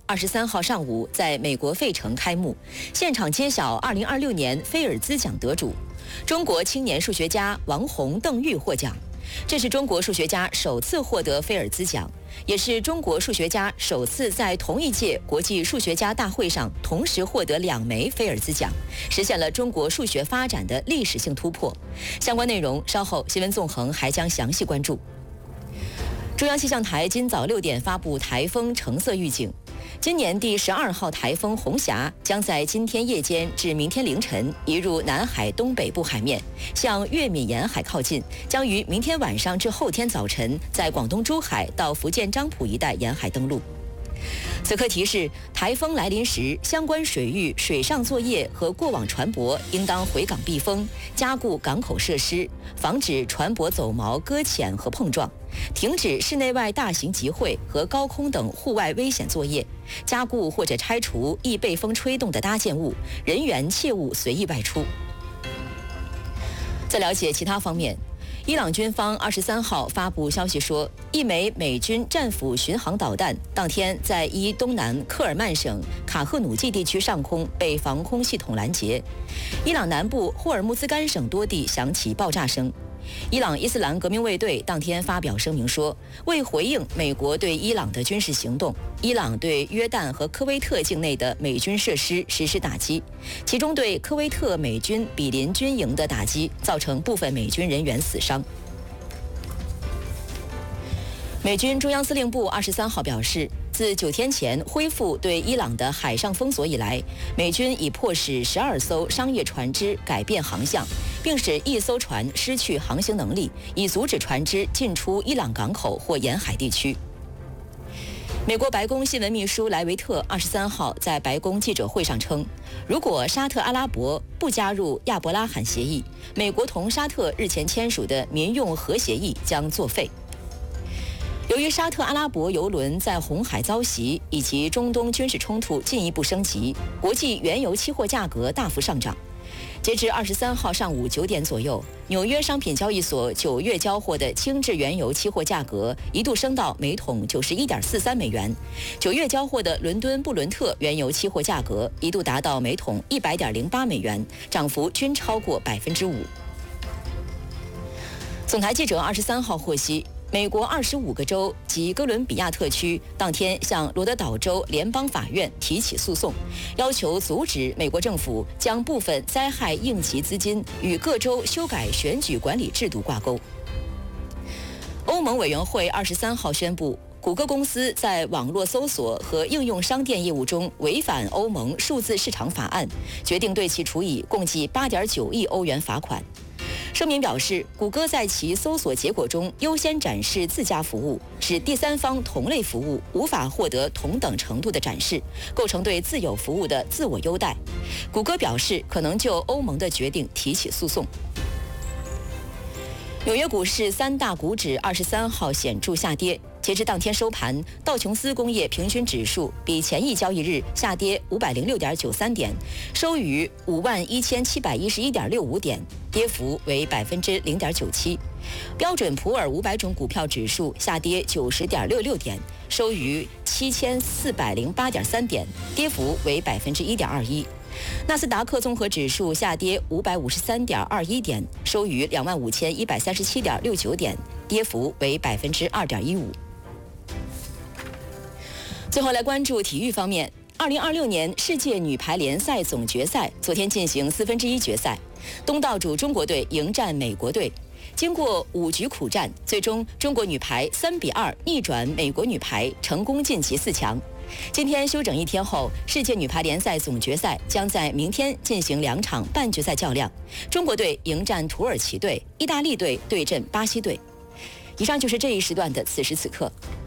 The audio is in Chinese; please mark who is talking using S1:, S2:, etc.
S1: 23号上午在美国费城开幕，现场揭晓2026年菲尔兹奖得主，中国青年数学家王洪、邓玉获奖。这是中国数学家首次获得菲尔兹奖，也是中国数学家首次在同一届国际数学家大会上同时获得2枚菲尔兹奖，实现了中国数学发展的历史性突破。相关内容稍后新闻纵横还将详细关注。中央气象台今早6点发布台风橙色预警。今年第12号台风红霞将在今天夜间至明天凌晨移入南海东北部海面，向粤闽沿海靠近，将于明天晚上至后天早晨在广东珠海到福建漳浦一带沿海登陆。此刻提示，台风来临时，相关水域水上作业和过往船舶应当回港避风，加固港口设施，防止船舶走锚、搁浅和碰撞，停止室内外大型集会和高空等户外危险作业，加固或者拆除易被风吹动的搭建物，人员切勿随意外出。在了解其他方面，伊朗军方23号发布消息说，一枚美军战斧巡航导弹当天在伊东南科尔曼省卡赫努季地区上空被防空系统拦截。伊朗南部霍尔木兹干省多地响起爆炸声。伊朗伊斯兰革命卫队当天发表声明说，为回应美国对伊朗的军事行动，伊朗对约旦和科威特境内的美军设施实施打击，其中对科威特美军比邻军营的打击造成部分美军人员死伤。美军中央司令部23号表示，自9天前恢复对伊朗的海上封锁以来，美军已迫使12艘商业船只改变航向，并使1艘船失去航行能力，以阻止船只进出伊朗港口或沿海地区。美国白宫新闻秘书莱维特23号在白宫记者会上称，如果沙特阿拉伯不加入亚伯拉罕协议，美国同沙特日前签署的民用核协议将作废。由于沙特阿拉伯油轮在红海遭袭，以及中东军事冲突进一步升级，国际原油期货价格大幅上涨。截至23号上午9点左右，纽约商品交易所9月交货的轻质原油期货价格一度升到每桶91.43美元，9月交货的伦敦布伦特原油期货价格一度达到每桶100.08美元，涨幅均超过5%。总台记者23号获悉，美国25个州及哥伦比亚特区当天向罗德岛州联邦法院提起诉讼，要求阻止美国政府将部分灾害应急资金与各州修改选举管理制度挂钩。欧盟委员会23号宣布，谷歌公司在网络搜索和应用商店业务中违反欧盟数字市场法案，决定对其处以共计8.9亿欧元罚款。声明表示，谷歌在其搜索结果中优先展示自家服务，使第三方同类服务无法获得同等程度的展示，构成对自有服务的自我优待。谷歌表示可能就欧盟的决定提起诉讼。纽约股市3大股指23号显著下跌，截至当天收盘，道琼斯工业平均指数比前一交易日下跌506.93点，收于51711.65点，跌幅为0.97%。标准普尔500种股票指数下跌90.66点，收于7408.3点，跌幅为1.21%。纳斯达克综合指数下跌553.21点，收于25137.69点，跌幅为2.15%。最后来关注体育方面，2026年世界女排联赛总决赛昨天进行1/4决赛，东道主中国队迎战美国队。经过5局苦战，最终中国女排3-2逆转美国女排，成功晋级4强。今天休整1天后，世界女排联赛总决赛将在明天进行2场半决赛较量，中国队迎战土耳其队，意大利队对阵巴西队。以上就是这一时段的此时此刻。